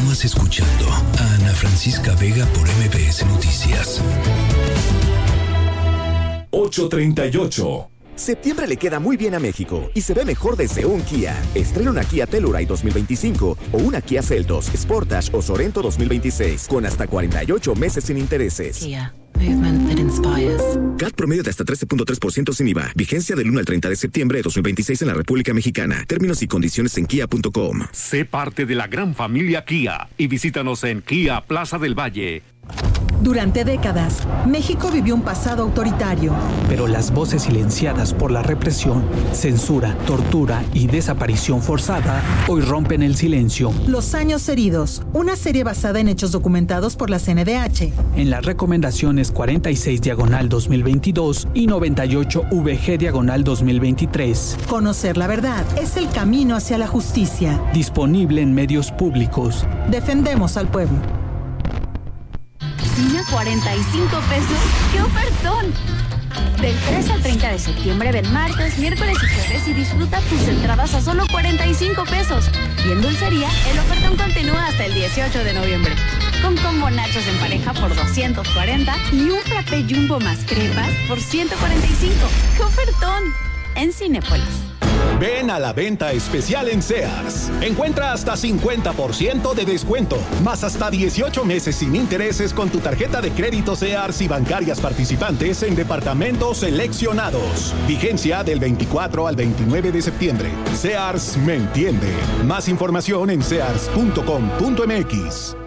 Continúas escuchando a Ana Francisca Vega por MBS Noticias. 8:38. Septiembre le queda muy bien a México y se ve mejor desde un Kia. Estrena una Kia Telluride 2025 o una Kia Seltos, Sportage o Sorento 2026 con hasta 48 meses sin intereses. Kia. Movement that inspires. CAT promedio de hasta 13.3% sin IVA. Vigencia del 1 al 30 de septiembre de 2026 en la República Mexicana. Términos y condiciones en kia.com. Sé parte de la gran familia Kia y visítanos en Kia Plaza del Valle. Durante décadas, México vivió un pasado autoritario. Pero las voces silenciadas por la represión, censura, tortura y desaparición forzada hoy rompen el silencio. Los años heridos, una serie basada en hechos documentados por la CNDH. En las recomendaciones 46/2022 y 98/VG/2023. Conocer la verdad es el camino hacia la justicia. Disponible en medios públicos. Defendemos al pueblo. Cine a 45 pesos. ¡Qué ofertón! Del 3 al 30 de septiembre ven martes, miércoles y jueves y disfruta tus entradas a solo 45 pesos. Y en dulcería, el ofertón continúa hasta el 18 de noviembre. Con combo nachos en pareja por 240 y un frappé jumbo más crepas por 145. ¡Qué ofertón! En Cinépolis. Ven a la venta especial en Sears. Encuentra hasta 50% de descuento, más hasta 18 meses sin intereses con tu tarjeta de crédito Sears y bancarias participantes en departamentos seleccionados. Vigencia del 24 al 29 de septiembre. Sears me entiende. Más información en sears.com.mx.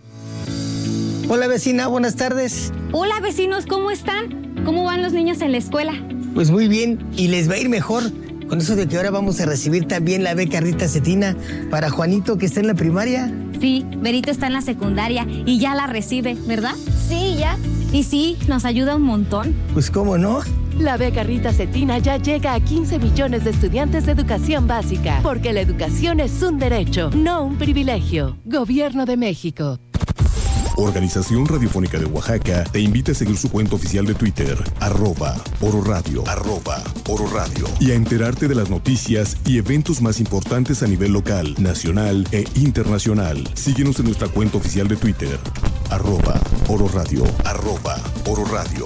Hola vecina, buenas tardes. Hola vecinos, ¿cómo están? ¿Cómo van los niños en la escuela? Pues muy bien, y les va a ir mejor. Con eso de que ahora vamos a recibir también la beca Rita Cetina para Juanito, que está en la primaria. Sí, Berito está en la secundaria y ya la recibe, ¿verdad? Sí, ya. Y sí, nos ayuda un montón. Pues cómo no. La beca Rita Cetina ya llega a 15 millones de estudiantes de educación básica, porque la educación es un derecho, no un privilegio. Gobierno de México. Organización Radiofónica de Oaxaca te invita a seguir su cuenta oficial de Twitter, @Ororadio, @Ororadio, y a enterarte de las noticias y eventos más importantes a nivel local, nacional e internacional. Síguenos en nuestra cuenta oficial de Twitter, @Ororadio, @Ororadio.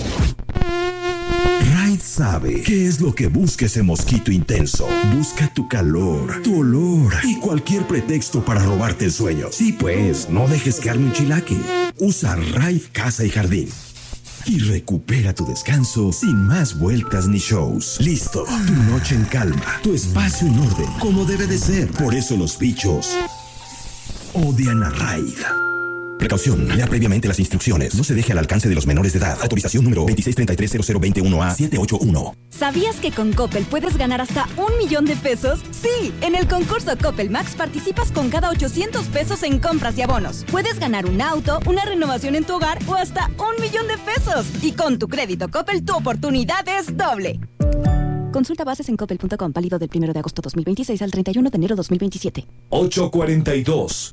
Raid sabe qué es lo que busca ese mosquito intenso. Busca tu calor, tu olor y cualquier pretexto para robarte el sueño. Sí, pues, no dejes que arme un chilaque. Usa Raid Casa y Jardín y recupera tu descanso sin más vueltas ni shows. Listo, tu noche en calma, tu espacio en orden, como debe de ser. Por eso los bichos odian a Raid. Precaución, lea previamente las instrucciones. No se deje al alcance de los menores de edad. Autorización número 26330021A781. ¿Sabías que con Coppel puedes ganar hasta 1 millón de pesos? Sí, en el concurso Coppel Max participas con cada 800 pesos en compras y abonos. Puedes ganar un auto, una renovación en tu hogar o hasta 1 millón de pesos. Y con tu crédito Coppel, tu oportunidad es doble. Consulta bases en coppel.com, válido del 1 de agosto 2026 al 31 de enero 2027. 8:42.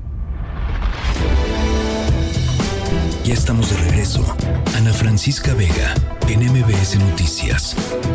Ya estamos de regreso. Ana Francisca Vega, en MBS Noticias.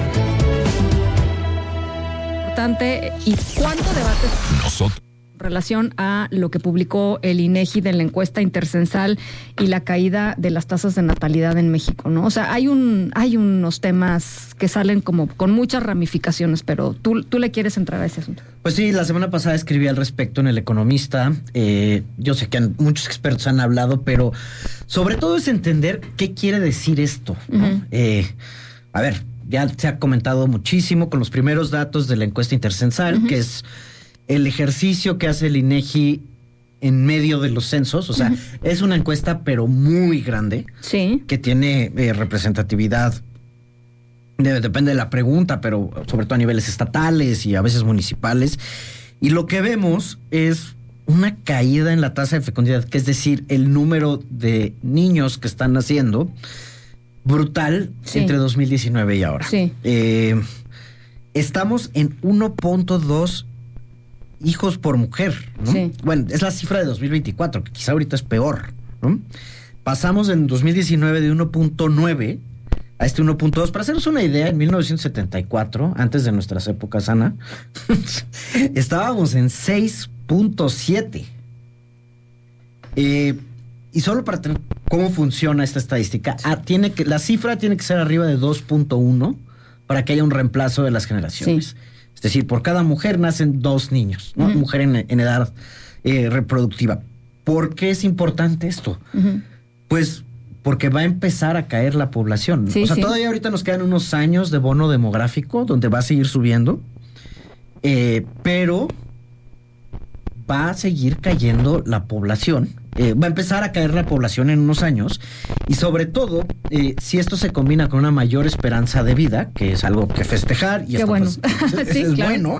Importante, ¿y cuánto debate en relación a lo que publicó el INEGI de la encuesta intercensal y la caída de las tasas de natalidad en México, ¿no? O sea, hay unos temas que salen como con muchas ramificaciones, pero tú le quieres entrar a ese asunto. Pues sí, la semana pasada escribí al respecto en El Economista. Yo sé que muchos expertos han hablado, pero sobre todo es entender qué quiere decir esto, ¿no? A ver, ya se ha comentado muchísimo con los primeros datos de la encuesta intercensal, que es el ejercicio que hace el INEGI en medio de los censos. O sea, es una encuesta pero muy grande, que tiene representatividad. Depende de la pregunta, pero sobre todo a niveles estatales y a veces municipales. Y lo que vemos es una caída en la tasa de fecundidad, que es decir, el número de niños que están naciendo, brutal entre 2019 y ahora. Estamos en 1.2 hijos por mujer, ¿no? Bueno, es la cifra de 2024, que quizá ahorita es peor, ¿no? Pasamos en 2019 de 1.9 a este 1.2. Para hacernos una idea, en 1974, antes de nuestras épocas, Ana, estábamos en 6.7. Y solo para tener cómo funciona esta estadística, la cifra tiene que ser arriba de 2.1 para que haya un reemplazo de las generaciones. Sí. Es decir, por cada mujer nacen 2 niños, ¿no? Mujer en edad reproductiva. ¿Por qué es importante esto? Pues porque va a empezar a caer la población. Sí, todavía ahorita nos quedan unos años de bono demográfico donde va a seguir subiendo, pero va a seguir cayendo la población. Va a empezar a caer la población en unos años y sobre todo si esto se combina con una mayor esperanza de vida, que es algo que festejar y qué esto bueno. Pues, es claro. Bueno,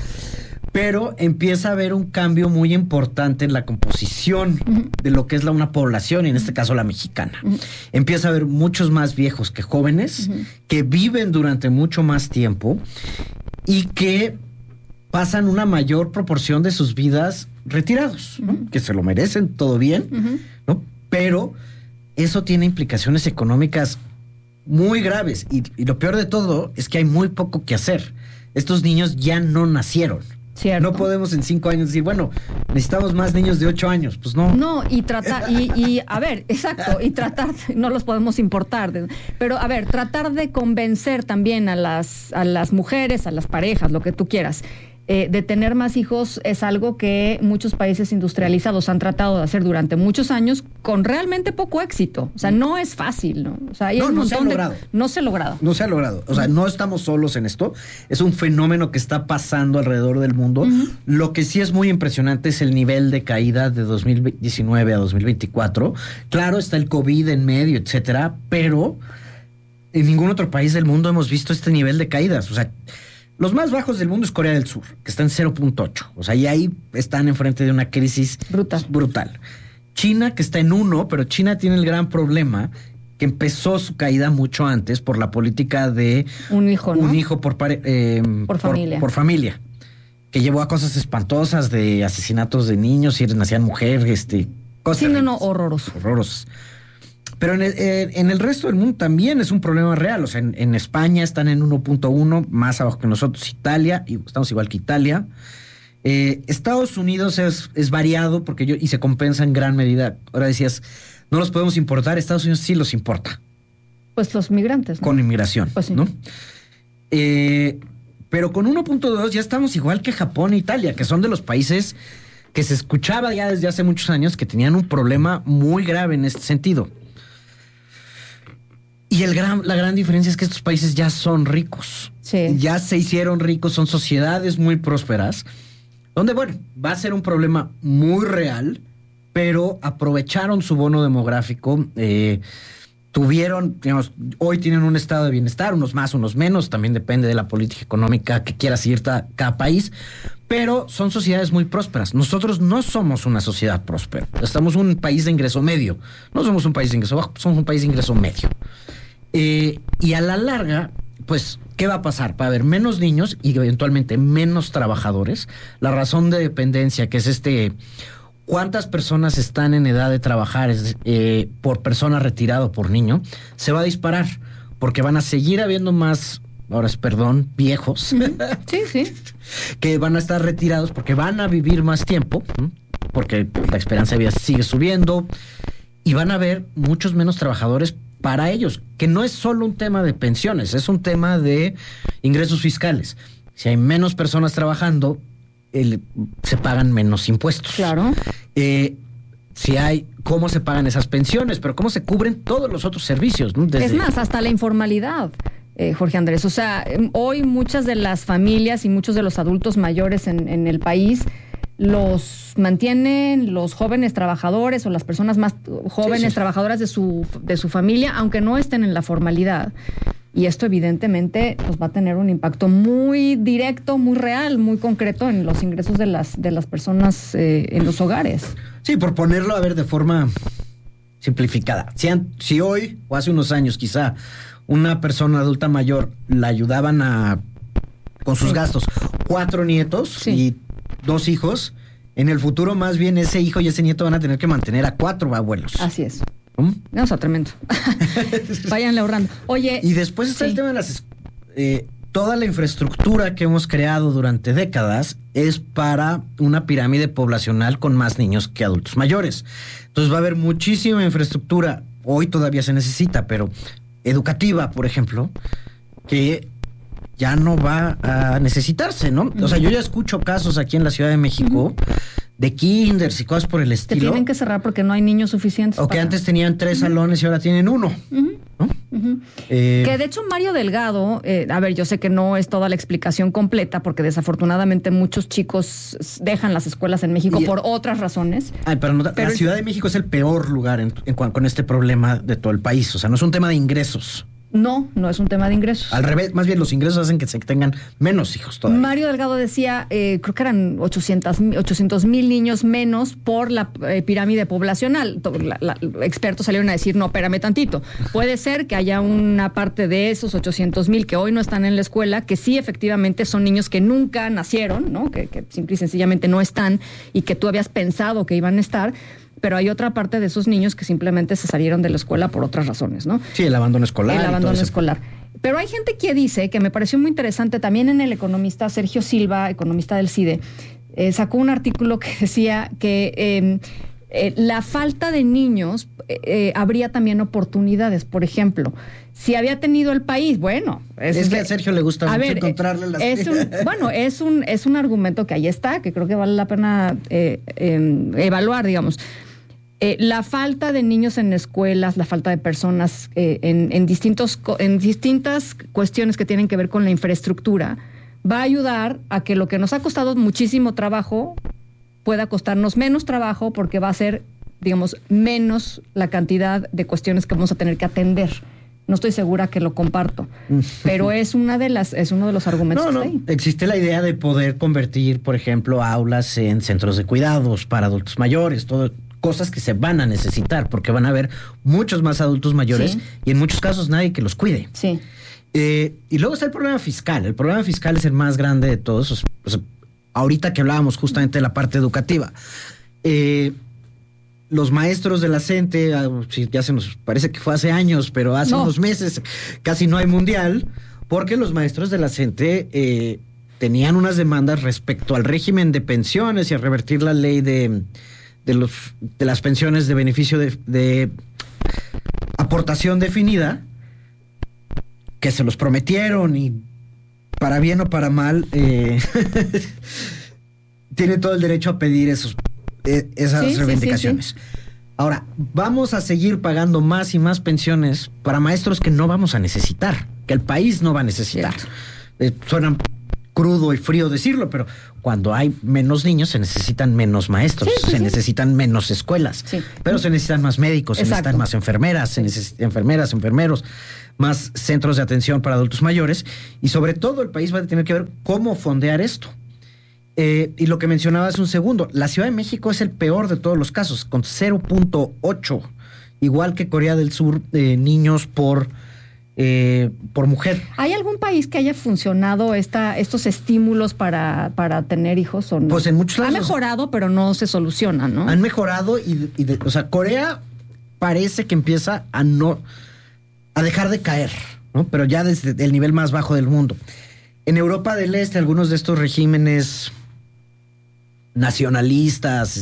pero empieza a haber un cambio muy importante en la composición de lo que es una población, y en este caso la mexicana. Empieza a haber muchos más viejos que jóvenes, que viven durante mucho más tiempo y que pasan una mayor proporción de sus vidas retirados, ¿no? Que se lo merecen, todo bien, ¿no? Pero eso tiene implicaciones económicas muy graves y lo peor de todo es que hay muy poco que hacer. Estos niños ya no nacieron. Cierto. No podemos en 5 años decir, bueno, necesitamos más niños de 8 años. Pues no. No, y tratar, y a ver, exacto, y tratar, no los podemos importar. Pero a ver, tratar de convencer también a las mujeres, a las parejas, lo que tú quieras, de tener más hijos es algo que muchos países industrializados han tratado de hacer durante muchos años con realmente poco éxito. O sea, no es fácil, ¿no? O sea, hay un montón no se ha logrado. No se ha logrado. O sea, no estamos solos en esto. Es un fenómeno que está pasando alrededor del mundo. Lo que sí es muy impresionante es el nivel de caída de 2019 a 2024. Claro, está el COVID en medio, etcétera, pero en ningún otro país del mundo hemos visto este nivel de caídas. O sea, los más bajos del mundo es Corea del Sur, que está en 0.8. O sea, y ahí están enfrente de una crisis brutal. China, que está en 1, pero China tiene el gran problema que empezó su caída mucho antes por la política de un hijo, ¿no? Un hijo por familia. Por familia. Que llevó a cosas espantosas de asesinatos de niños, si nacían mujeres, cosas. Sí, horroroso. Horrorosos. Pero en el resto del mundo también es un problema real. O sea, en España están en 1.1, más abajo que nosotros. Italia, y estamos igual que Italia. Estados Unidos es variado y se compensa en gran medida. Ahora decías, no los podemos importar. Estados Unidos sí los importa. Pues los migrantes, ¿no? Con inmigración, pues sí. ¿no? Pero con 1.2 ya estamos igual que Japón e Italia, que son de los países que se escuchaba ya desde hace muchos años que tenían un problema muy grave en este sentido. Y la gran diferencia es que estos países ya son ricos. Sí. Ya se hicieron ricos, son sociedades muy prósperas, donde, bueno, va a ser un problema muy real, pero aprovecharon su bono demográfico, hoy tienen un estado de bienestar, unos más, unos menos, también depende de la política económica que quiera seguir cada país, pero son sociedades muy prósperas. Nosotros no somos una sociedad próspera, estamos un país de ingreso medio, no somos un país de ingreso bajo, somos un país de ingreso medio. Y a la larga, pues, ¿qué va a pasar? Va a haber menos niños y eventualmente menos trabajadores. La razón de dependencia, que es ¿cuántas personas están en edad de trabajar por persona retirada o por niño? Se va a disparar, porque van a seguir habiendo más, viejos. Sí. Que van a estar retirados porque van a vivir más tiempo, porque la esperanza de vida sigue subiendo, y van a haber muchos menos trabajadores para ellos, que no es solo un tema de pensiones, es un tema de ingresos fiscales. Si hay menos personas trabajando, se pagan menos impuestos. Claro. ¿Cómo se pagan esas pensiones? Pero ¿cómo se cubren todos los otros servicios? ¿No? Es más, hasta la informalidad, Jorge Andrés. O sea, hoy muchas de las familias y muchos de los adultos mayores en el país los mantienen los jóvenes trabajadores o las personas más jóvenes trabajadoras de su familia, aunque no estén en la formalidad. Y esto evidentemente pues, va a tener un impacto muy directo, muy real, muy concreto en los ingresos de las personas en los hogares. Sí, por ponerlo de forma simplificada. Si hoy o hace unos años quizá una persona adulta mayor la ayudaban con sus gastos 4 nietos y 2 hijos, en el futuro más bien ese hijo y ese nieto van a tener que mantener a 4 abuelos. Así es. No, o sea, tremendo. Váyanle ahorrando. Oye. Y después está el tema de las toda la infraestructura que hemos creado durante décadas es para una pirámide poblacional con más niños que adultos mayores. Entonces va a haber muchísima infraestructura, hoy todavía se necesita, pero educativa, por ejemplo, que ya no va a necesitarse, ¿no? O sea, yo ya escucho casos aquí en la Ciudad de México de kinders y cosas por el estilo. Que tienen que cerrar porque no hay niños suficientes. O que antes tenían 3 salones y ahora tienen 1. ¿No? Que de hecho Mario Delgado, a ver, yo sé que no es toda la explicación completa porque desafortunadamente muchos chicos dejan las escuelas en México por otras razones. Pero la Ciudad de México es el peor lugar con este problema de todo el país. O sea, no es un tema de ingresos. No es un tema de ingresos. Al revés, más bien los ingresos hacen que se tengan menos hijos todavía. Mario Delgado decía, creo que eran 800,000 niños menos por la pirámide poblacional. Expertos salieron a decir, no, espérame tantito. Puede ser que haya una parte de esos 800,000 que hoy no están en la escuela, que sí efectivamente son niños que nunca nacieron, ¿no? Que simple y sencillamente no están y que tú habías pensado que iban a estar. Pero hay otra parte de esos niños que simplemente se salieron de la escuela por otras razones, ¿no? Sí, el abandono escolar. El abandono escolar. Pero hay gente que dice, que me pareció muy interesante, también en El Economista, Sergio Silva, economista del CIDE, sacó un artículo que decía que la falta de niños habría también oportunidades. Por ejemplo, si había tenido el país, bueno... Es que a Sergio le gusta mucho encontrarle las... es un argumento que ahí está, que creo que vale la pena evaluar, digamos. La falta de niños en escuelas, la falta de personas en distintas cuestiones que tienen que ver con la infraestructura, va a ayudar a que lo que nos ha costado muchísimo trabajo pueda costarnos menos trabajo porque va a ser, digamos, menos la cantidad de cuestiones que vamos a tener que atender. No estoy segura que lo comparto, pero es uno de los argumentos que está ahí. Existe la idea de poder convertir, por ejemplo, aulas en centros de cuidados para adultos mayores, cosas que se van a necesitar, porque van a haber muchos más adultos mayores y en muchos casos nadie que los cuide. Sí. Y luego está el problema fiscal. El problema fiscal es el más grande de todos. O sea, ahorita que hablábamos justamente de la parte educativa, los maestros de la CENTE, ya se nos parece que fue hace años, pero hace unos meses casi no hay mundial, porque los maestros de la CENTE tenían unas demandas respecto al régimen de pensiones y a revertir la ley de las pensiones de beneficio de aportación definida, que se los prometieron y para bien o para mal tiene todo el derecho a pedir esas reivindicaciones. Sí. Ahora, vamos a seguir pagando más y más pensiones para maestros que no vamos a necesitar, que el país no va a necesitar. Suena crudo y frío decirlo, pero cuando hay menos niños se necesitan menos maestros, se necesitan menos escuelas, pero se necesitan más médicos, se necesitan más enfermeras, se necesitan enfermeros, más centros de atención para adultos mayores, y sobre todo el país va a tener que ver cómo fondear esto. Y lo que mencionaba hace un segundo, la Ciudad de México es el peor de todos los casos, con 0.8, igual que Corea del Sur, niños por mujer. ¿Hay algún país que haya funcionado estos estímulos para tener hijos o no? Pues en muchos lados. Ha mejorado, pero no se soluciona, ¿no? Han mejorado o sea, Corea parece que empieza a dejar de caer, ¿no? Pero ya desde el nivel más bajo del mundo. En Europa del Este, algunos de estos regímenes nacionalistas,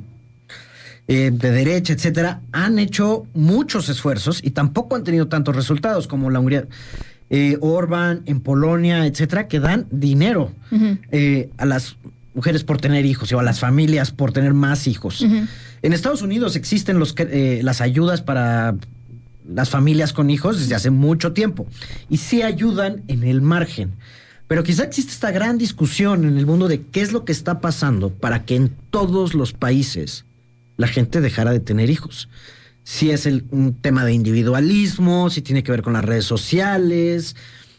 de derecha, etcétera, han hecho muchos esfuerzos y tampoco han tenido tantos resultados como la Hungría, Orbán en Polonia, etcétera, que dan dinero a las mujeres por tener hijos o a las familias por tener más hijos. En Estados Unidos existen las ayudas para las familias con hijos desde hace mucho tiempo y sí ayudan en el margen. Pero quizá existe esta gran discusión en el mundo de qué es lo que está pasando para que en todos los países la gente dejara de tener hijos. Si es un tema de individualismo, si tiene que ver con las redes sociales.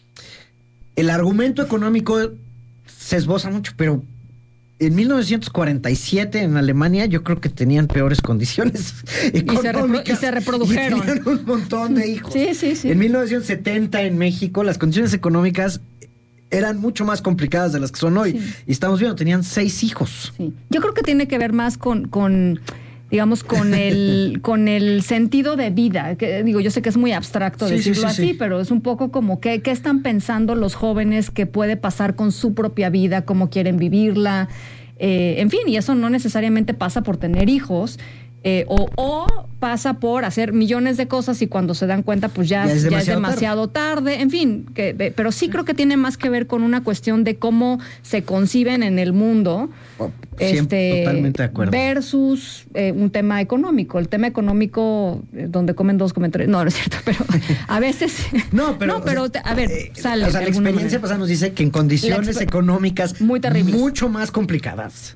El argumento económico se esboza mucho, pero en 1947 en Alemania yo creo que tenían peores condiciones económicas. Y se reprodujeron. Y tenían un montón de hijos. Sí. En 1970 en México las condiciones económicas eran mucho más complicadas de las que son hoy. Y estamos viendo, tenían 6 hijos. Sí. Yo creo que tiene que ver más con digamos, con el sentido de vida. Que, digo, yo sé que es muy abstracto decirlo así, pero es un poco como qué están pensando los jóvenes que puede pasar con su propia vida, cómo quieren vivirla, en fin, y eso no necesariamente pasa por tener hijos, o pasa por hacer millones de cosas y cuando se dan cuenta pues ya es demasiado tarde. En fin, pero sí creo que tiene más que ver con una cuestión de cómo se conciben en el mundo, totalmente de acuerdo, versus un tema económico. El tema económico, donde comen 2, comen 3, no es cierto, pero a veces a ver, sale. O sea, la experiencia pasada nos dice que en condiciones económicas muy terribles, mucho más complicadas.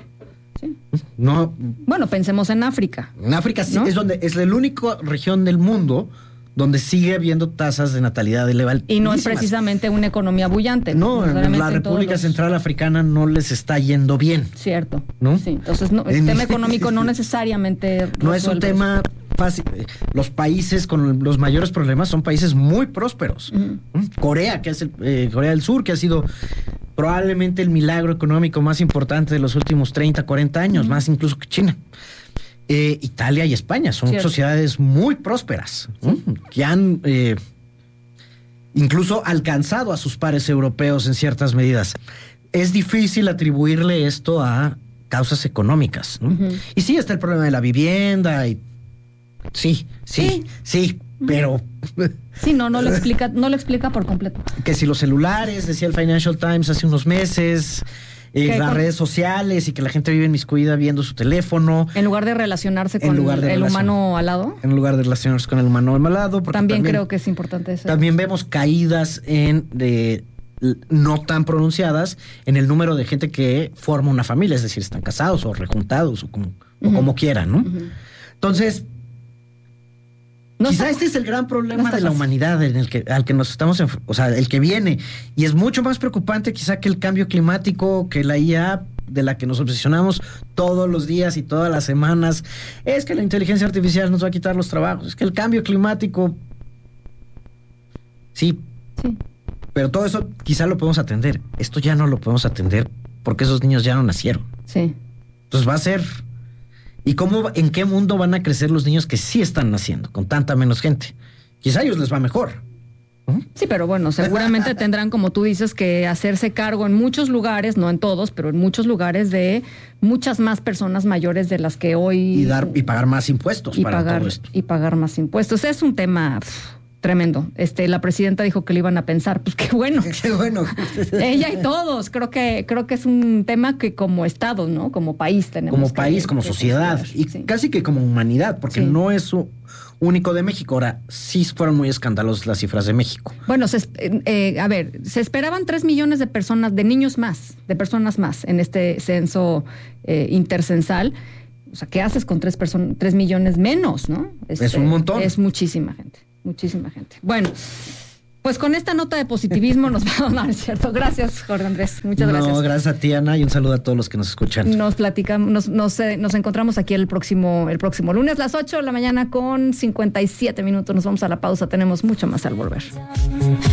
No. Bueno, pensemos en África. En África sí, ¿no? Es la única región del mundo donde sigue habiendo tasas de natalidad elevadas. Y no es precisamente una economía bullante. No, en la República Central Africana no les está yendo bien. Cierto. ¿No? Sí, entonces el tema económico no necesariamente no es un tema fácil. Los países con los mayores problemas son países muy prósperos. Corea, que es Corea del Sur, que ha sido probablemente el milagro económico más importante de los últimos 30, 40 años, más incluso que China. Italia y España son sociedades muy prósperas, que han incluso alcanzado a sus pares europeos en ciertas medidas. Es difícil atribuirle esto a causas económicas, ¿no? Y sí, está el problema de la vivienda y sí, pero sí, no lo explica por completo. Que si los celulares, decía el Financial Times hace unos meses, las redes sociales y que la gente vive inmiscuida viendo su teléfono. En lugar de relacionarse con el humano al lado. En lugar de relacionarse con el humano al lado. También creo que es importante eso. También vemos caídas no tan pronunciadas en el número de gente que forma una familia, es decir, están casados o rejuntados o como quieran, ¿no? Entonces, quizá este es el gran problema de la humanidad al que nos estamos, o sea, el que viene, y es mucho más preocupante quizá que el cambio climático, que la IA de la que nos obsesionamos todos los días y todas las semanas. Es que la inteligencia artificial nos va a quitar los trabajos, es que el cambio climático, sí. Pero todo eso quizá lo podemos atender. Esto ya no lo podemos atender porque esos niños ya no nacieron. Sí. Entonces va a ser... ¿Y en qué mundo van a crecer los niños que sí están naciendo con tanta menos gente? Quizá a ellos les va mejor. Sí, pero bueno, seguramente tendrán, como tú dices, que hacerse cargo en muchos lugares, no en todos, pero en muchos lugares, de muchas más personas mayores de las que hoy... Y pagar más impuestos todo esto. Y pagar más impuestos. Es un tema... tremendo. La presidenta dijo que lo iban a pensar. Pues qué bueno. Qué bueno. Ella y todos. Creo que es un tema que como Estado, ¿no? Como país tenemos. Como país, como sociedad. Y casi que como humanidad, porque no es único de México. Ahora, sí fueron muy escandalosas las cifras de México. Bueno, se esperaban 3 millones de personas, de personas más en este censo intercensal. O sea, ¿qué haces con 3 millones menos, no? Es un montón. Es muchísima gente. Muchísima gente. Bueno, pues con esta nota de positivismo nos vamos a dar, ¿cierto? Gracias, Jorge Andrés. Muchas gracias. Gracias a ti, Ana, y un saludo a todos los que nos escuchan. Nos platicamos, nos encontramos aquí el próximo lunes, las 8 de la mañana con 57 minutos. Nos vamos a la pausa. Tenemos mucho más al volver.